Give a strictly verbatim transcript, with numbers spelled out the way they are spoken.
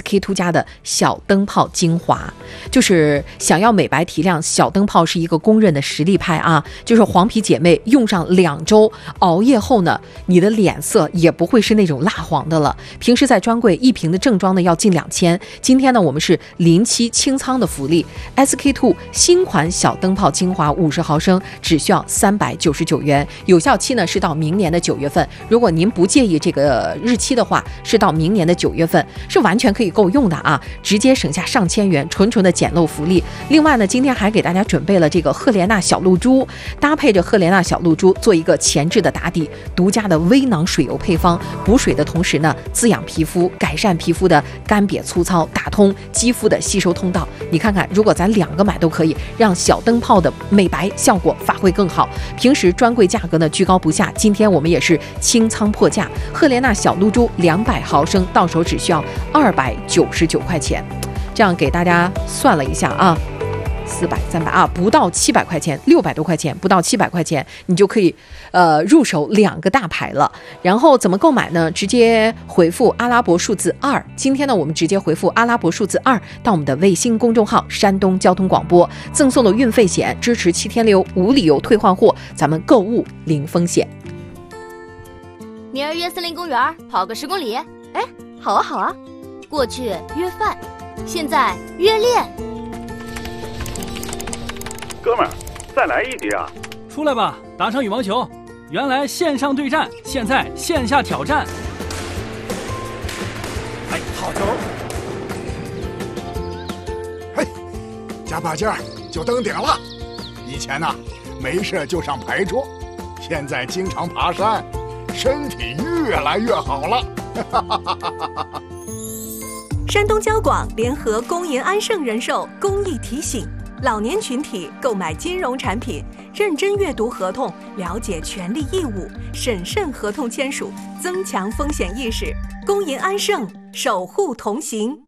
K two 家的小灯泡精华。就是想要美白提亮，小灯泡是一个公认的实力派啊。就是黄皮姐妹用上两周，熬夜后呢，你的脸色也不会是那种蜡黄的了。平时在专柜一瓶的正装呢要近两千，今天呢我们是临期清仓的福利 ，S K two 新款小灯泡精华五十毫升只需要三百九十九元，有效期呢是到明年的九月份。如果您不介意这个日期的话，是到明年的九月份，是完全可以够用的啊，直接省下上千元，纯纯的捡漏福利。另外呢，今天还给大家准备了这个赫莲娜小露珠，搭配着赫莲娜小露珠做一个前置的打底，独家的微囊水油配方，补水的同时呢，滋养皮肤，改善皮肤的干瘪粗糙，打通肌肤的吸收通道。你看看，如果咱两个买都可以，让小灯泡的美白效果发挥更好。平时专柜价格呢居高不下，今天我们也是清仓破价，赫莲娜小露珠两百毫升到手只需要二百九十九块钱。这样给大家算了一下啊，四百三百啊，不到七百块钱，六百多块钱，不到七百块钱，你就可以呃入手两个大牌了。然后怎么购买呢？直接回复阿拉伯数字二。今天呢，我们直接回复阿拉伯数字二到我们的微信公众号山东交通广播，赠送的运费险，支持七天流，无理由退换货，咱们购物零风险。 明儿约森林公园跑个十公里，哎，好啊好啊。过去约饭，现在约练。 哥们儿，再来一局啊！ 出来吧，打场羽毛球。原来线上对战，现在线下挑战。 哎，好球！嘿，加把劲儿就登顶了。以前呢、啊，没事就上牌桌，现在经常爬山，身体越来越好了。 山东交广联合工银安盛人寿公益提醒：老年群体购买金融产品，认真阅读合同，了解权利义务，审慎合同签署，增强风险意识。工银安盛，守护同行。